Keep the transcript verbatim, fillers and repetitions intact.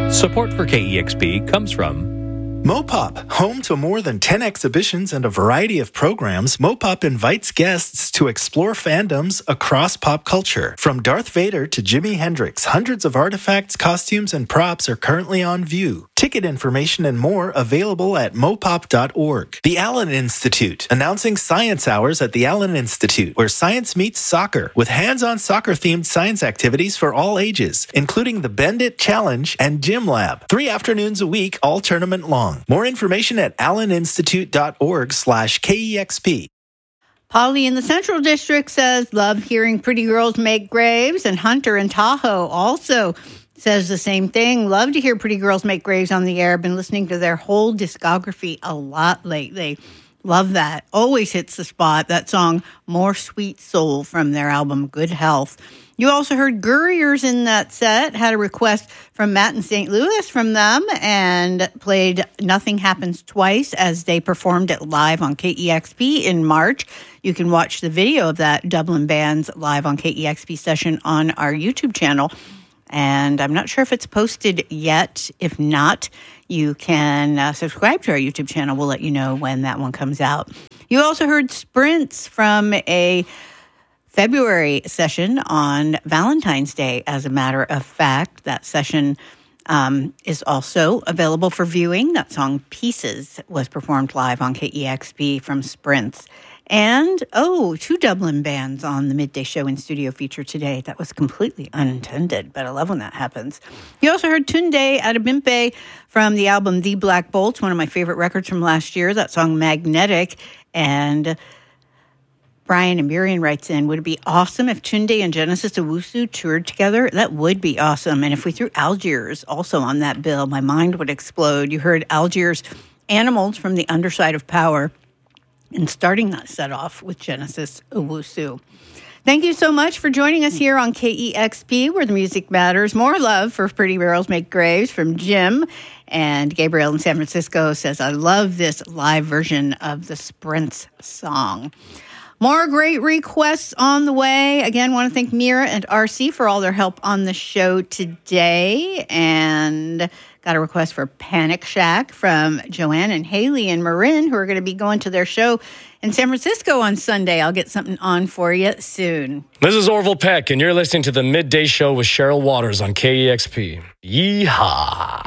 Support for K E X P comes from Mopop, home to more than ten exhibitions and a variety of programs. Mopop invites guests to explore fandoms across pop culture. From Darth Vader to Jimi Hendrix, hundreds of artifacts, costumes, and props are currently on view. Ticket information and more available at mopop dot org. The Allen Institute, announcing science hours at the Allen Institute, where science meets soccer, with hands-on soccer-themed science activities for all ages, including the Bend It Challenge and Gym Lab. Three afternoons a week, all tournament long. More information at allen institute dot org slash K E X P. Polly in the Central District says, love hearing pretty girls make graves. And Hunter in Tahoe also says the same thing. Love to hear pretty girls make graves on the air. Been listening to their whole discography a lot lately. Love that. Always hits the spot. That song, More Sweet Soul, from their album Good Health. You also heard Gurriers in that set, had a request from Matt in Saint Louis from them, and played Nothing Happens Twice as they performed it live on K E X P in March. You can watch the video of that Dublin Band's live on K E X P session on our YouTube channel. And I'm not sure if it's posted yet. If not, you can uh, subscribe to our YouTube channel. We'll let you know when that one comes out. You also heard Sprints from a February session on Valentine's Day, as a matter of fact. That session um, is also available for viewing. That song, Pieces, was performed live on K E X P from Sprints. And, oh, two Dublin bands on the Midday Show in studio feature today. That was completely unintended, but I love when that happens. You also heard Tunde Adebimpe from the album The Black Bolts, one of my favorite records from last year. That song, Magnetic. And Brian and Miriam writes in, would it be awesome if Tunde and Genesis Owusu toured together? That would be awesome. And if we threw Algiers also on that bill, my mind would explode. You heard Algiers, Animals from the Underside of Power, and starting that set off with Genesis Owusu. Thank you so much for joining us here on K E X P, where the music matters. More love for Pretty Girls Make Graves from Jim. And Gabriel in San Francisco says, I love this live version of the Sprints song. More great requests on the way. Again, want to thank Mira and R C for all their help on the show today. And got a request for Panic Shack from Joanne and Haley and Marin, who are going to be going to their show in San Francisco on Sunday. I'll get something on for you soon. This is Orville Peck, and you're listening to the Midday Show with Cheryl Waters on K E X P. Yeehaw!